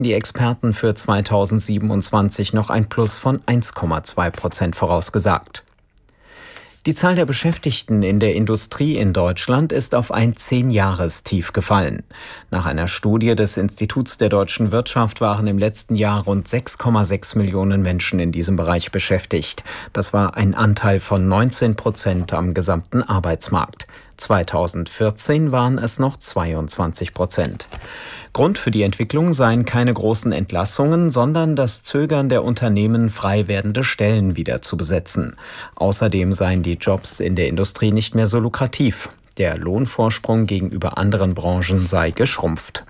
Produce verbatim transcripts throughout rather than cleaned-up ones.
die Experten für zweitausendsiebenundzwanzig noch ein Plus von eins Komma zwei Prozent vorausgesagt. Die Zahl der Beschäftigten in der Industrie in Deutschland ist auf ein Zehn-Jahres-Tief gefallen. Nach einer Studie des Instituts der deutschen Wirtschaft waren im letzten Jahr rund sechs Komma sechs Millionen Menschen in diesem Bereich beschäftigt. Das war ein Anteil von neunzehn Prozent am gesamten Arbeitsmarkt. zweitausendvierzehn waren es noch zweiundzwanzig Prozent. Grund für die Entwicklung seien keine großen Entlassungen, sondern das Zögern der Unternehmen, frei werdende Stellen wieder zu besetzen. Außerdem seien die Jobs in der Industrie nicht mehr so lukrativ. Der Lohnvorsprung gegenüber anderen Branchen sei geschrumpft.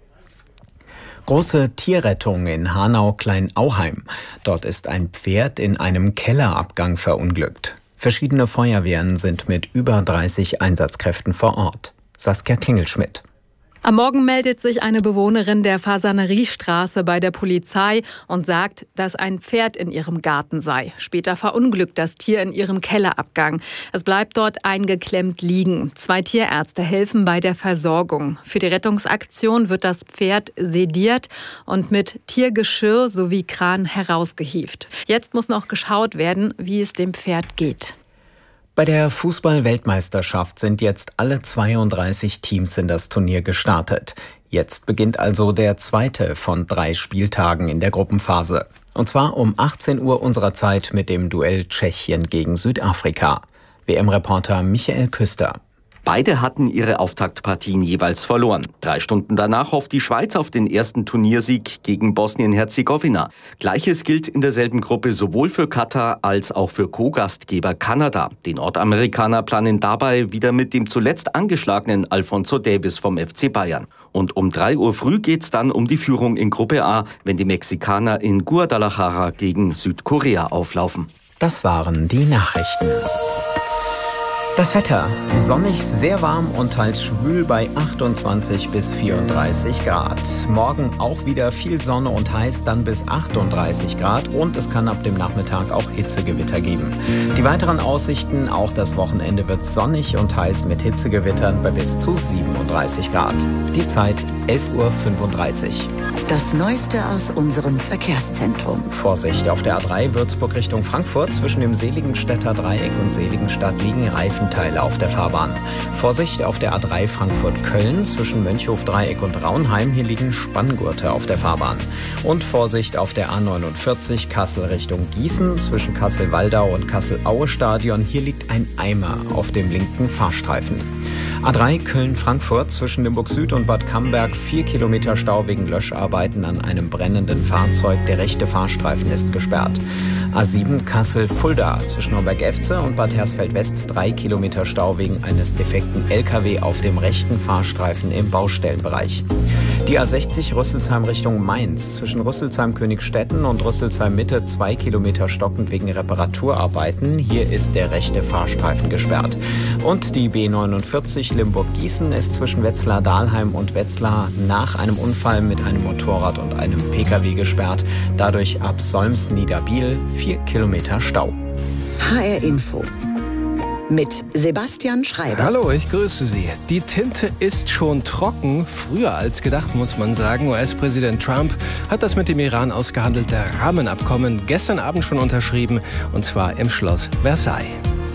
Große Tierrettung in Hanau-Kleinauheim. Dort ist ein Pferd in einem Kellerabgang verunglückt. Verschiedene Feuerwehren sind mit über dreißig Einsatzkräften vor Ort. Saskia Klingelschmidt. Am Morgen meldet sich eine Bewohnerin der Fasaneriestraße bei der Polizei und sagt, dass ein Pferd in ihrem Garten sei. Später verunglückt das Tier in ihrem Kellerabgang. Es bleibt dort eingeklemmt liegen. Zwei Tierärzte helfen bei der Versorgung. Für die Rettungsaktion wird das Pferd sediert und mit Tiergeschirr sowie Kran herausgehievt. Jetzt muss noch geschaut werden, wie es dem Pferd geht. Bei der Fußball-Weltmeisterschaft sind jetzt alle zweiunddreißig Teams in das Turnier gestartet. Jetzt beginnt also der zweite von drei Spieltagen in der Gruppenphase. Und zwar um achtzehn Uhr unserer Zeit mit dem Duell Tschechien gegen Südafrika. W M-Reporter Michael Küster. Beide hatten ihre Auftaktpartien jeweils verloren. Drei Stunden danach hofft die Schweiz auf den ersten Turniersieg gegen Bosnien-Herzegowina. Gleiches gilt in derselben Gruppe sowohl für Katar als auch für Co-Gastgeber Kanada. Die Nordamerikaner planen dabei wieder mit dem zuletzt angeschlagenen Alphonso Davies vom F C Bayern. Und um drei Uhr früh geht's dann um die Führung in Gruppe A, wenn die Mexikaner in Guadalajara gegen Südkorea auflaufen. Das waren die Nachrichten. Das Wetter: sonnig, sehr warm und teils schwül bei achtundzwanzig bis vierunddreißig Grad. Morgen auch wieder viel Sonne und heiß, dann bis achtunddreißig Grad, und es kann ab dem Nachmittag auch Hitzegewitter geben. Die weiteren Aussichten: auch das Wochenende wird sonnig und heiß mit Hitzegewittern bei bis zu siebenunddreißig Grad. Die Zeit elf Uhr fünfunddreißig. Das Neueste aus unserem Verkehrszentrum. Vorsicht auf der A drei Würzburg Richtung Frankfurt. Zwischen dem Seligenstädter Dreieck und Seligenstadt liegen Reifenteile auf der Fahrbahn. Vorsicht auf der A drei Frankfurt-Köln. Zwischen Mönchhof-Dreieck und Raunheim. Hier liegen Spanngurte auf der Fahrbahn. Und Vorsicht auf der A neunundvierzig Kassel Richtung Gießen. Zwischen Kassel-Waldau und Kassel-Aue-Stadion. Hier liegt ein Eimer auf dem linken Fahrstreifen. A drei Köln-Frankfurt zwischen Limburg Süd und Bad Camberg. Vier Kilometer Stau wegen Löscharbeiten an einem brennenden Fahrzeug. Der rechte Fahrstreifen ist gesperrt. A sieben Kassel-Fulda zwischen Homberg-Efze und Bad Hersfeld-West. Drei Kilometer Stau wegen eines defekten L K W auf dem rechten Fahrstreifen im Baustellenbereich. Die A sechzig Rüsselsheim Richtung Mainz zwischen Rüsselsheim-Königstetten und Rüsselsheim-Mitte. Zwei Kilometer stockend wegen Reparaturarbeiten. Hier ist der rechte Fahrstreifen gesperrt. Und die B neunundvierzig Limburg-Gießen ist zwischen Wetzlar-Dahlheim und Wetzlar nach einem Unfall mit einem Motorrad und einem P K W gesperrt. Dadurch ab Solms-Niederbiel vier Kilometer Stau. H R Info mit Sebastian Schreiber. Hallo, ich grüße Sie. Die Tinte ist schon trocken. Früher als gedacht, muss man sagen. U S-Präsident Trump hat das mit dem Iran ausgehandelte Rahmenabkommen gestern Abend schon unterschrieben, und zwar im Schloss Versailles.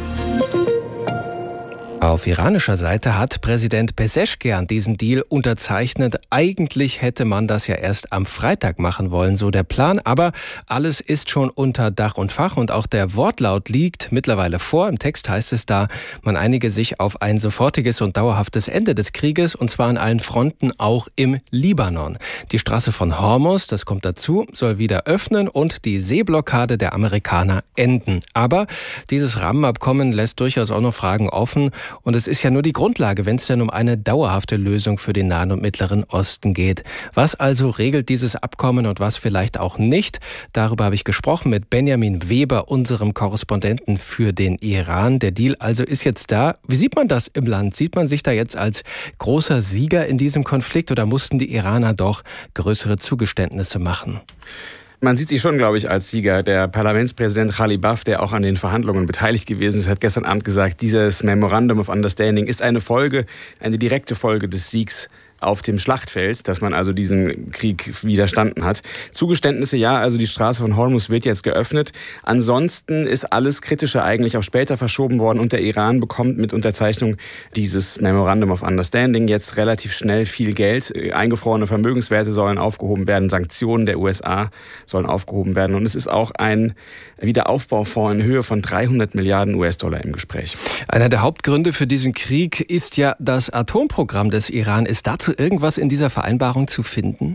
Auf iranischer Seite hat Präsident Pezeshkian diesen Deal unterzeichnet. Eigentlich hätte man das ja erst am Freitag machen wollen, so der Plan. Aber alles ist schon unter Dach und Fach und auch der Wortlaut liegt mittlerweile vor. Im Text heißt es da, man einige sich auf ein sofortiges und dauerhaftes Ende des Krieges, und zwar an allen Fronten, auch im Libanon. Die Straße von Hormuz, das kommt dazu, soll wieder öffnen und die Seeblockade der Amerikaner enden. Aber dieses Rahmenabkommen lässt durchaus auch noch Fragen offen. Und es ist ja nur die Grundlage, wenn es denn um eine dauerhafte Lösung für den Nahen und Mittleren Osten geht. Was also regelt dieses Abkommen und was vielleicht auch nicht? Darüber habe ich gesprochen mit Benjamin Weber, unserem Korrespondenten für den Iran. Der Deal also ist jetzt da. Wie sieht man das im Land? Sieht man sich da jetzt als großer Sieger in diesem Konflikt, oder mussten die Iraner doch größere Zugeständnisse machen? Man sieht sich schon, glaube ich, als Sieger. Der Parlamentspräsident Ghalibaf, der auch an den Verhandlungen beteiligt gewesen ist, hat gestern Abend gesagt, dieses Memorandum of Understanding ist eine Folge, eine direkte Folge des Siegs auf dem Schlachtfeld, dass man also diesen Krieg widerstanden hat. Zugeständnisse, ja, also die Straße von Hormuz wird jetzt geöffnet. Ansonsten ist alles Kritische eigentlich auf später verschoben worden und der Iran bekommt mit Unterzeichnung dieses Memorandum of Understanding jetzt relativ schnell viel Geld. Eingefrorene Vermögenswerte sollen aufgehoben werden, Sanktionen der U S A sollen aufgehoben werden und es ist auch ein Wiederaufbaufonds in Höhe von dreihundert Milliarden U S-Dollar im Gespräch. Einer der Hauptgründe für diesen Krieg ist ja das Atomprogramm des Iran. Ist dazu irgendwas in dieser Vereinbarung zu finden?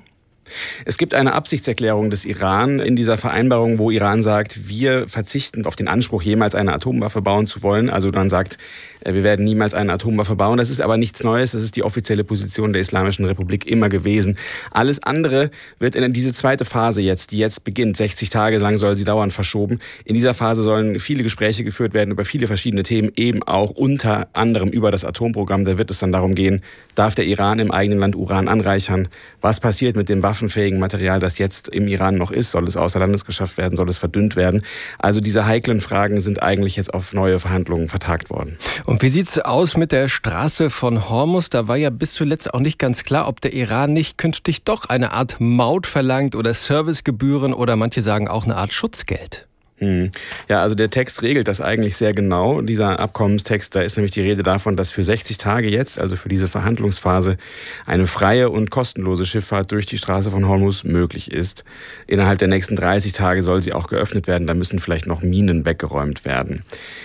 Es gibt eine Absichtserklärung des Iran in dieser Vereinbarung, wo Iran sagt, wir verzichten auf den Anspruch, jemals eine Atomwaffe bauen zu wollen. Also dann sagt, wir werden niemals eine Atomwaffe bauen. Das ist aber nichts Neues. Das ist die offizielle Position der Islamischen Republik immer gewesen. Alles andere wird in diese zweite Phase jetzt, die jetzt beginnt, sechzig Tage lang soll sie dauern, verschoben. In dieser Phase sollen viele Gespräche geführt werden über viele verschiedene Themen, eben auch unter anderem über das Atomprogramm. Da wird es dann darum gehen, darf der Iran im eigenen Land Uran anreichern? Was passiert mit dem waffenfähigen Material, das jetzt im Iran noch ist? Soll es außer Landes geschafft werden? Soll es verdünnt werden? Also diese heiklen Fragen sind eigentlich jetzt auf neue Verhandlungen vertagt worden. Und wie sieht's aus mit der Straße von Hormuz? Da war ja bis zuletzt auch nicht ganz klar, ob der Iran nicht künftig doch eine Art Maut verlangt oder Servicegebühren oder manche sagen auch eine Art Schutzgeld. Hm. Ja, also der Text regelt das eigentlich sehr genau. Dieser Abkommenstext, da ist nämlich die Rede davon, dass für sechzig Tage jetzt, also für diese Verhandlungsphase, eine freie und kostenlose Schifffahrt durch die Straße von Hormuz möglich ist. Innerhalb der nächsten dreißig Tage soll sie auch geöffnet werden. Da müssen vielleicht noch Minen weggeräumt werden.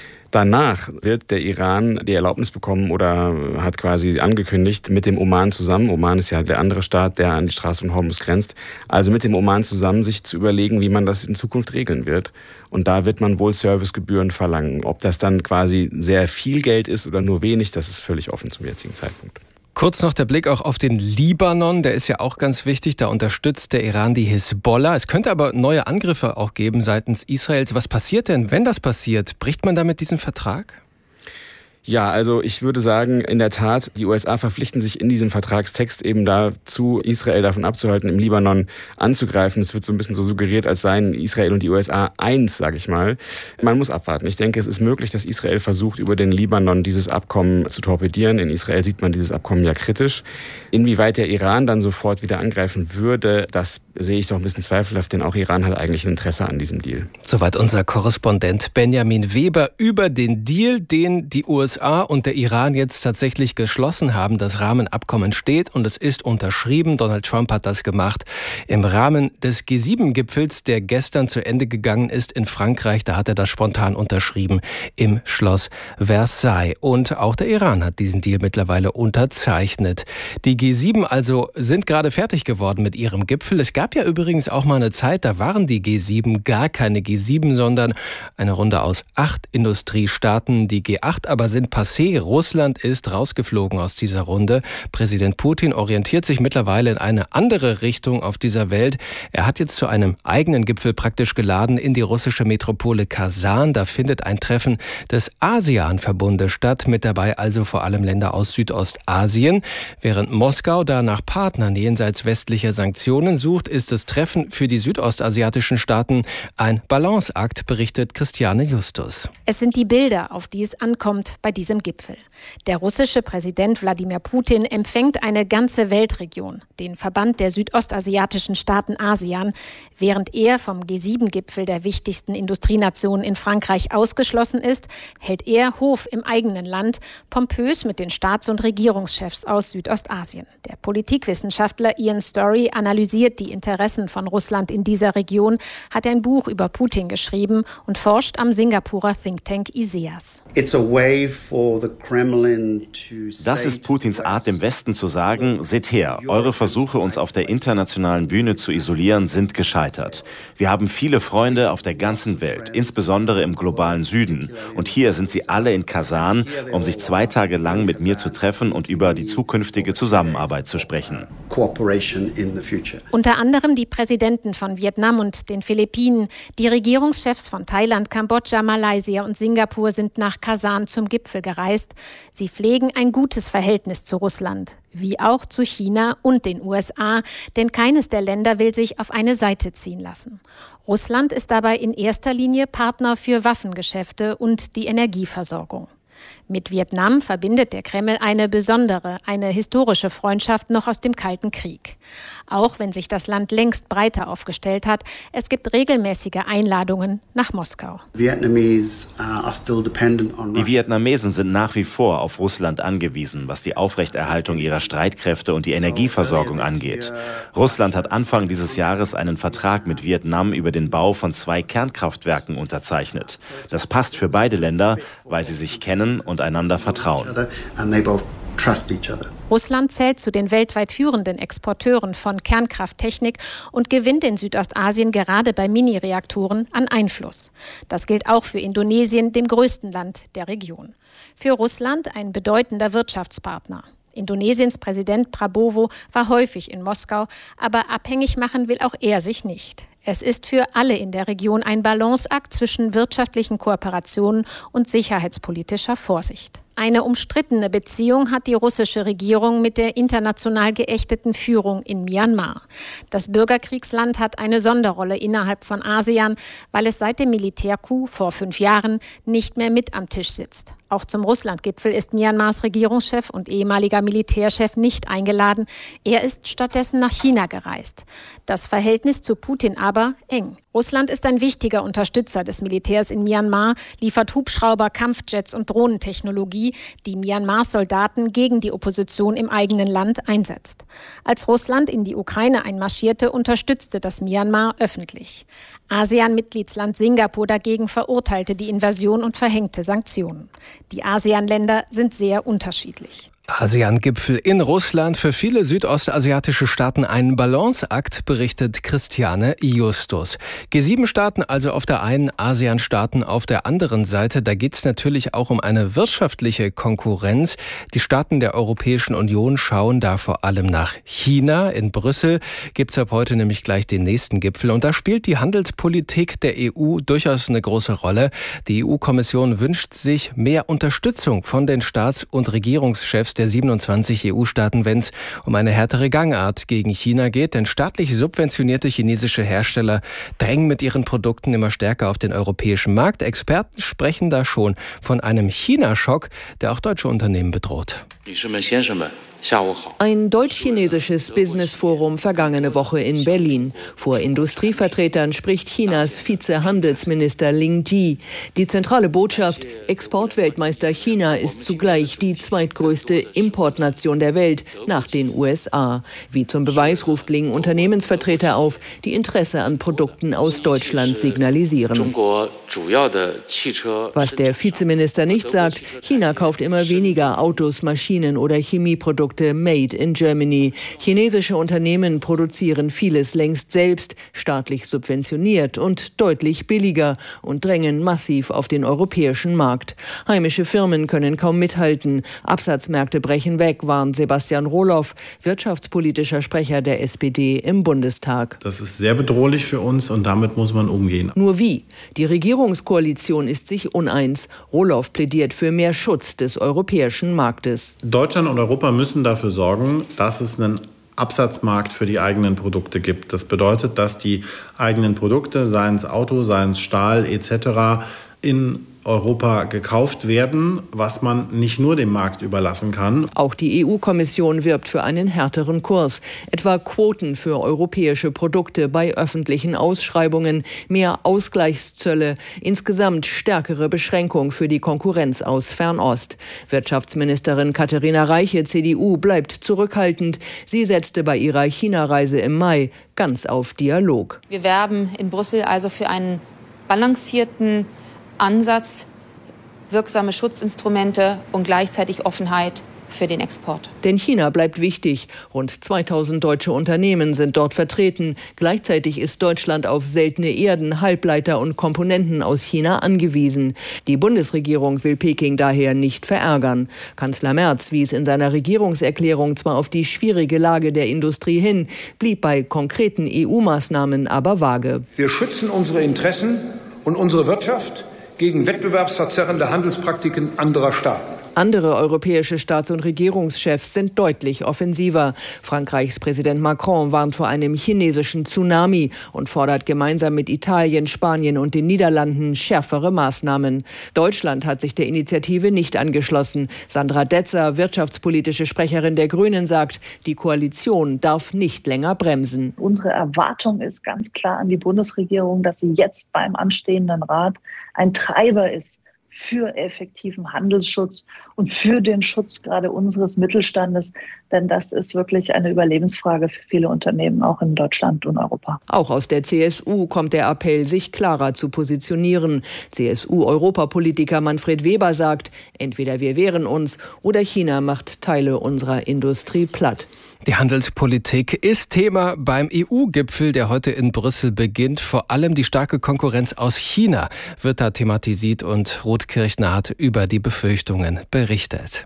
Danach wird der Iran die Erlaubnis bekommen oder hat quasi angekündigt, mit dem Oman zusammen, Oman ist ja der andere Staat, der an die Straße von Hormuz grenzt, also mit dem Oman zusammen sich zu überlegen, wie man das in Zukunft regeln wird. Und da wird man wohl Servicegebühren verlangen. Ob das dann quasi sehr viel Geld ist oder nur wenig, das ist völlig offen zum jetzigen Zeitpunkt. Kurz noch der Blick auch auf den Libanon, der ist ja auch ganz wichtig, da unterstützt der Iran die Hisbollah. Es könnte aber neue Angriffe auch geben seitens Israels. Was passiert denn, wenn das passiert? Bricht man damit diesen Vertrag? Ja, also ich würde sagen, in der Tat, die U S A verpflichten sich in diesem Vertragstext eben dazu, Israel davon abzuhalten, im Libanon anzugreifen. Es wird so ein bisschen so suggeriert, als seien Israel und die U S A eins, sage ich mal. Man muss abwarten. Ich denke, es ist möglich, dass Israel versucht, über den Libanon dieses Abkommen zu torpedieren. In Israel sieht man dieses Abkommen ja kritisch. Inwieweit der Iran dann sofort wieder angreifen würde, das sehe ich doch ein bisschen zweifelhaft, denn auch Iran hat eigentlich ein Interesse an diesem Deal. Soweit unser Korrespondent Benjamin Weber über den Deal, den die U S A und der Iran jetzt tatsächlich geschlossen haben. Das Rahmenabkommen steht und es ist unterschrieben. Donald Trump hat das gemacht im Rahmen des G sieben Gipfels, der gestern zu Ende gegangen ist in Frankreich. Da hat er das spontan unterschrieben im Schloss Versailles. Und auch der Iran hat diesen Deal mittlerweile unterzeichnet. Die G sieben also sind gerade fertig geworden mit ihrem Gipfel. Es gab ja übrigens auch mal eine Zeit, da waren die G sieben gar keine G sieben, sondern eine Runde aus acht Industriestaaten. Die G acht aber sind passé. Russland ist rausgeflogen aus dieser Runde. Präsident Putin orientiert sich mittlerweile in eine andere Richtung auf dieser Welt. Er hat jetzt zu einem eigenen Gipfel praktisch geladen in die russische Metropole Kasan. Da findet ein Treffen des ASEAN-Verbundes statt, mit dabei also vor allem Länder aus Südostasien. Während Moskau da nach Partnern jenseits westlicher Sanktionen sucht, ist das Treffen für die südostasiatischen Staaten ein Balanceakt, berichtet Christiane Justus. Es sind die Bilder, auf die es ankommt bei diesem Gipfel. Der russische Präsident Wladimir Putin empfängt eine ganze Weltregion, den Verband der südostasiatischen Staaten ASEAN, während er vom G sieben Gipfel der wichtigsten Industrienationen in Frankreich ausgeschlossen ist, hält er Hof im eigenen Land, pompös mit den Staats- und Regierungschefs aus Südostasien. Der Politikwissenschaftler Ian Story analysiert die Interessen von Russland in dieser Region, hat ein Buch über Putin geschrieben und forscht am Singapurer Thinktank ISEAS. Das ist Putins Art, dem Westen zu sagen, seht her, eure Versuche, uns auf der internationalen Bühne zu isolieren, sind gescheitert. Wir haben viele Freunde auf der ganzen Welt, insbesondere im globalen Süden. Und hier sind sie alle in Kasan, um sich zwei Tage lang mit mir zu treffen und über die zukünftige Zusammenarbeit zu sprechen. Unter anderem die Präsidenten von Vietnam und den Philippinen, die Regierungschefs von Thailand, Kambodscha, Malaysia und Singapur sind nach Kasan zum Gipfel gereist. Sie pflegen ein gutes Verhältnis zu Russland, wie auch zu China und den U S A, denn keines der Länder will sich auf eine Seite ziehen lassen. Russland ist dabei in erster Linie Partner für Waffengeschäfte und die Energieversorgung. Mit Vietnam verbindet der Kreml eine besondere, eine historische Freundschaft noch aus dem Kalten Krieg. Auch wenn sich das Land längst breiter aufgestellt hat, es gibt regelmäßige Einladungen nach Moskau. Die Vietnamesen sind nach wie vor auf Russland angewiesen, was die Aufrechterhaltung ihrer Streitkräfte und die Energieversorgung angeht. Russland hat Anfang dieses Jahres einen Vertrag mit Vietnam über den Bau von zwei Kernkraftwerken unterzeichnet. Das passt für beide Länder, weil sie sich kennen und einander vertrauen. Russland zählt zu den weltweit führenden Exporteuren von Kernkrafttechnik und gewinnt in Südostasien gerade bei Mini-Reaktoren an Einfluss. Das gilt auch für Indonesien, dem größten Land der Region. Für Russland ein bedeutender Wirtschaftspartner. Indonesiens Präsident Prabowo war häufig in Moskau, aber abhängig machen will auch er sich nicht. Es ist für alle in der Region ein Balanceakt zwischen wirtschaftlichen Kooperationen und sicherheitspolitischer Vorsicht. Eine umstrittene Beziehung hat die russische Regierung mit der international geächteten Führung in Myanmar. Das Bürgerkriegsland hat eine Sonderrolle innerhalb von ASEAN, weil es seit dem Militärcoup vor fünf Jahren nicht mehr mit am Tisch sitzt. Auch zum Russland-Gipfel ist Myanmars Regierungschef und ehemaliger Militärchef nicht eingeladen. Er ist stattdessen nach China gereist. Das Verhältnis zu Putin aber eng. Russland ist ein wichtiger Unterstützer des Militärs in Myanmar, liefert Hubschrauber, Kampfjets und Drohnentechnologie, die Myanmars Soldaten gegen die Opposition im eigenen Land einsetzt. Als Russland in die Ukraine einmarschierte, unterstützte das Myanmar öffentlich. ASEAN-Mitgliedsland Singapur dagegen verurteilte die Invasion und verhängte Sanktionen. Die ASEAN-Länder sind sehr unterschiedlich. ASEAN-Gipfel in Russland, für viele südostasiatische Staaten ein Balanceakt, berichtet Christiane Justus. G sieben Staaten also auf der einen, ASEAN-Staaten auf der anderen Seite. Da geht es natürlich auch um eine wirtschaftliche Konkurrenz. Die Staaten der Europäischen Union schauen da vor allem nach China. In Brüssel gibt es ab heute nämlich gleich den nächsten Gipfel. Und da spielt die Handelspolitik der E U durchaus eine große Rolle. Die E U-Kommission wünscht sich mehr Unterstützung von den Staats- und Regierungschefs der siebenundzwanzig E U-Staaten, wenn es um eine härtere Gangart gegen China geht. Denn staatlich subventionierte chinesische Hersteller drängen mit ihren Produkten immer stärker auf den europäischen Markt. Experten sprechen da schon von einem China-Schock, der auch deutsche Unternehmen bedroht. Ein deutsch-chinesisches Business-Forum vergangene Woche in Berlin. Vor Industrievertretern spricht Chinas Vizehandelsminister Ling Ji. Die zentrale Botschaft: Exportweltmeister China ist zugleich die zweitgrößte Importnation der Welt nach den U S A. Wie zum Beweis ruft Ling Unternehmensvertreter auf, die Interesse an Produkten aus Deutschland signalisieren. Was der Vizeminister nicht sagt: China kauft immer weniger Autos, Maschinen oder Chemieprodukte made in Germany. Chinesische Unternehmen produzieren vieles längst selbst, staatlich subventioniert und deutlich billiger und drängen massiv auf den europäischen Markt. Heimische Firmen können kaum mithalten. Absatzmärkte brechen weg, warnt Sebastian Rohloff, wirtschaftspolitischer Sprecher der S P D im Bundestag. Das ist sehr bedrohlich für uns und damit muss man umgehen. Nur wie? Die Regierungskoalition ist sich uneins. Rohloff plädiert für mehr Schutz des europäischen Marktes. Deutschland und Europa müssen dafür sorgen, dass es einen Absatzmarkt für die eigenen Produkte gibt. Das bedeutet, dass die eigenen Produkte, seien es Auto, seien es Stahl et cetera, in Europa gekauft werden, was man nicht nur dem Markt überlassen kann. Auch die E U-Kommission wirbt für einen härteren Kurs. Etwa Quoten für europäische Produkte bei öffentlichen Ausschreibungen, mehr Ausgleichszölle, insgesamt stärkere Beschränkung für die Konkurrenz aus Fernost. Wirtschaftsministerin Katharina Reiche, C D U, bleibt zurückhaltend. Sie setzte bei ihrer China-Reise im Mai ganz auf Dialog. Wir werben in Brüssel also für einen balancierten Ansatz, wirksame Schutzinstrumente und gleichzeitig Offenheit für den Export. Denn China bleibt wichtig. Rund zweitausend deutsche Unternehmen sind dort vertreten. Gleichzeitig ist Deutschland auf seltene Erden, Halbleiter und Komponenten aus China angewiesen. Die Bundesregierung will Peking daher nicht verärgern. Kanzler Merz wies in seiner Regierungserklärung zwar auf die schwierige Lage der Industrie hin, blieb bei konkreten E U-Maßnahmen aber vage. Wir schützen unsere Interessen und unsere Wirtschaft gegen wettbewerbsverzerrende Handelspraktiken anderer Staaten. Andere europäische Staats- und Regierungschefs sind deutlich offensiver. Frankreichs Präsident Macron warnt vor einem chinesischen Tsunami und fordert gemeinsam mit Italien, Spanien und den Niederlanden schärfere Maßnahmen. Deutschland hat sich der Initiative nicht angeschlossen. Sandra Detzer, wirtschaftspolitische Sprecherin der Grünen, sagt, die Koalition darf nicht länger bremsen. Unsere Erwartung ist ganz klar an die Bundesregierung, dass sie jetzt beim anstehenden Rat ein Treiber ist für effektiven Handelsschutz und für den Schutz gerade unseres Mittelstandes. Denn das ist wirklich eine Überlebensfrage für viele Unternehmen, auch in Deutschland und Europa. Auch aus der C S U kommt der Appell, sich klarer zu positionieren. C S U-Europapolitiker Manfred Weber sagt, entweder wir wehren uns oder China macht Teile unserer Industrie platt. Die Handelspolitik ist Thema beim E U-Gipfel, der heute in Brüssel beginnt. Vor allem die starke Konkurrenz aus China wird da thematisiert und Ruth Kirchner hat über die Befürchtungen berichtet.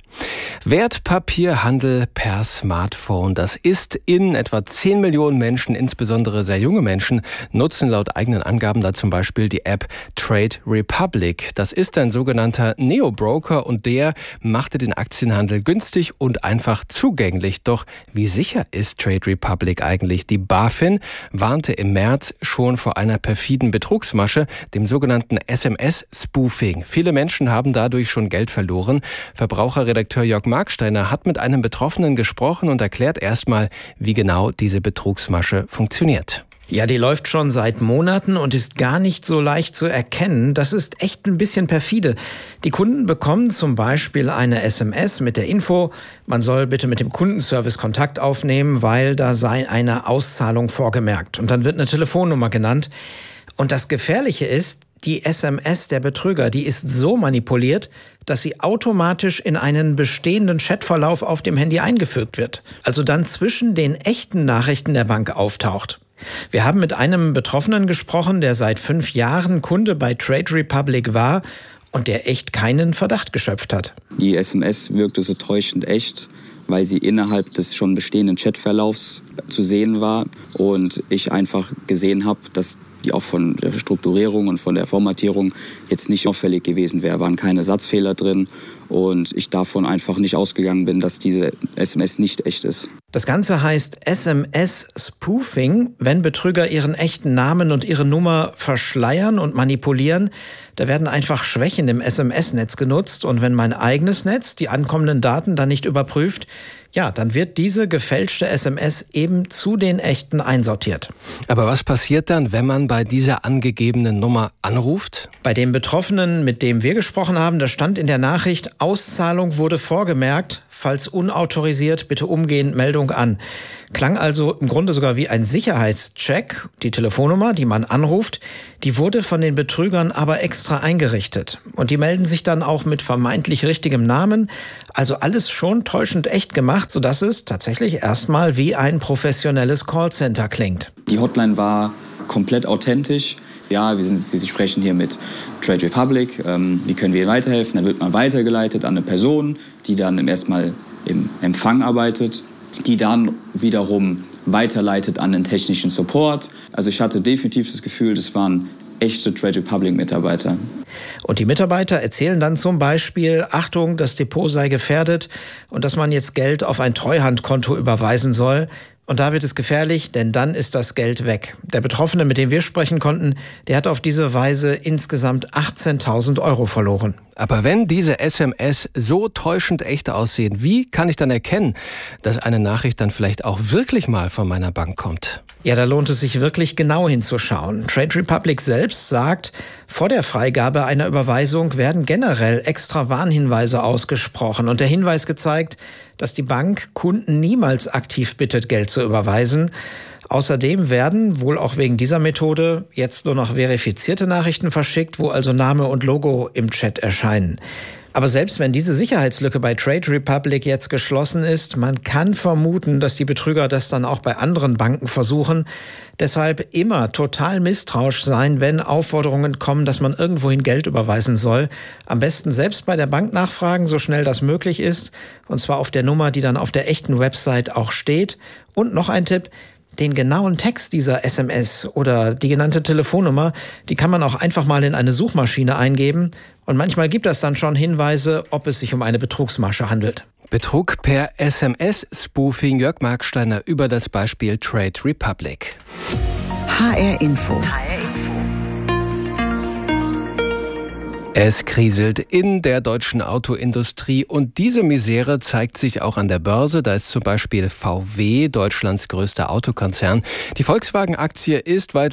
Wertpapierhandel per Smartphone. Das ist in etwa zehn Millionen Menschen, insbesondere sehr junge Menschen, nutzen laut eigenen Angaben da zum Beispiel die App Trade Republic. Das ist ein sogenannter Neo-Broker und der machte den Aktienhandel günstig und einfach zugänglich. Doch wie Wie sicher ist Trade Republic eigentlich? Die BaFin warnte im März schon vor einer perfiden Betrugsmasche, dem sogenannten S M S-Spoofing. Viele Menschen haben dadurch schon Geld verloren. Verbraucherredakteur Jörg Marksteiner hat mit einem Betroffenen gesprochen und erklärt erstmal, wie genau diese Betrugsmasche funktioniert. Ja, die läuft schon seit Monaten und ist gar nicht so leicht zu erkennen. Das ist echt ein bisschen perfide. Die Kunden bekommen zum Beispiel eine S M S mit der Info, man soll bitte mit dem Kundenservice Kontakt aufnehmen, weil da sei eine Auszahlung vorgemerkt. Und dann wird eine Telefonnummer genannt. Und das Gefährliche ist, die S M S der Betrüger, die ist so manipuliert, dass sie automatisch in einen bestehenden Chatverlauf auf dem Handy eingefügt wird. Also dann zwischen den echten Nachrichten der Bank auftaucht. Wir haben mit einem Betroffenen gesprochen, der seit fünf Jahren Kunde bei Trade Republic war und der echt keinen Verdacht geschöpft hat. Die S M S wirkte so täuschend echt, weil sie innerhalb des schon bestehenden Chatverlaufs zu sehen war und ich einfach gesehen habe, dass die auch von der Strukturierung und von der Formatierung jetzt nicht auffällig gewesen wäre. Waren keine Satzfehler drin und ich davon einfach nicht ausgegangen bin, dass diese S M S nicht echt ist. Das Ganze heißt S M S-Spoofing, wenn Betrüger ihren echten Namen und ihre Nummer verschleiern und manipulieren. Da werden einfach Schwächen im S M S-Netz genutzt und wenn mein eigenes Netz die ankommenden Daten dann nicht überprüft, ja, dann wird diese gefälschte S M S eben zu den echten einsortiert. Aber was passiert dann, wenn man bei dieser angegebenen Nummer anruft? Bei dem Betroffenen, mit dem wir gesprochen haben, da stand in der Nachricht, Auszahlung wurde vorgemerkt, falls unautorisiert, bitte umgehend Meldung an. Klang also im Grunde sogar wie ein Sicherheitscheck. Die Telefonnummer, die man anruft, die wurde von den Betrügern aber extra eingerichtet. Und die melden sich dann auch mit vermeintlich richtigem Namen. Also alles schon täuschend echt gemacht, sodass es tatsächlich erstmal wie ein professionelles Callcenter klingt. Die Hotline war komplett authentisch. Ja, wir sind, Sie sprechen hier mit Trade Republic, ähm, wie können wir Ihnen weiterhelfen? Dann wird man weitergeleitet an eine Person, die dann erstmal im Empfang arbeitet, die dann wiederum weiterleitet an den technischen Support. Also ich hatte definitiv das Gefühl, das waren echte Trade Republic-Mitarbeiter. Und die Mitarbeiter erzählen dann zum Beispiel, Achtung, das Depot sei gefährdet und dass man jetzt Geld auf ein Treuhandkonto überweisen soll. Und da wird es gefährlich, denn dann ist das Geld weg. Der Betroffene, mit dem wir sprechen konnten, der hat auf diese Weise insgesamt achtzehntausend Euro verloren. Aber wenn diese S M S so täuschend echt aussehen, wie kann ich dann erkennen, dass eine Nachricht dann vielleicht auch wirklich mal von meiner Bank kommt? Ja, da lohnt es sich wirklich genau hinzuschauen. Trade Republic selbst sagt, vor der Freigabe einer Überweisung werden generell extra Warnhinweise ausgesprochen und der Hinweis gezeigt, dass die Bank Kunden niemals aktiv bittet, Geld zu überweisen. Außerdem werden, wohl auch wegen dieser Methode, jetzt nur noch verifizierte Nachrichten verschickt, wo also Name und Logo im Chat erscheinen. Aber selbst wenn diese Sicherheitslücke bei Trade Republic jetzt geschlossen ist, man kann vermuten, dass die Betrüger das dann auch bei anderen Banken versuchen. Deshalb immer total misstrauisch sein, wenn Aufforderungen kommen, dass man irgendwohin Geld überweisen soll. Am besten selbst bei der Bank nachfragen, so schnell das möglich ist. Und zwar auf der Nummer, die dann auf der echten Website auch steht. Und noch ein Tipp. Den genauen Text dieser S M S oder die genannte Telefonnummer, die kann man auch einfach mal in eine Suchmaschine eingeben. Und manchmal gibt es dann schon Hinweise, ob es sich um eine Betrugsmasche handelt. Betrug per S M S, Spoofing. Jörg Marksteiner über das Beispiel Trade Republic. H R Info. Es kriselt in der deutschen Autoindustrie und diese Misere zeigt sich auch an der Börse. Da ist zum Beispiel V W, Deutschlands größter Autokonzern. Die Volkswagen-Aktie ist weit